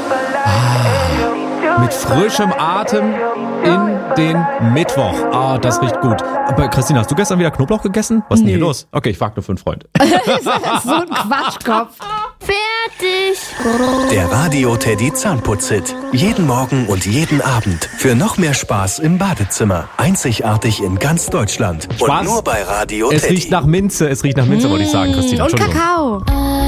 Mit frischem Atem in den Mittwoch. Das riecht gut. Aber Christina, hast du gestern wieder Knoblauch gegessen? Was ist denn hier los? Okay, ich frag nur für einen Freund. So ein Quatschkopf. Fertig. Der Radio Teddy Zahnputz-Hit. Jeden Morgen und jeden Abend. Für noch mehr Spaß im Badezimmer. Einzigartig in ganz Deutschland. Spaß? Und nur bei Radio Es Teddy. riecht nach Minze, wollte ich sagen, Christina. Und Entschuldigung. Kakao.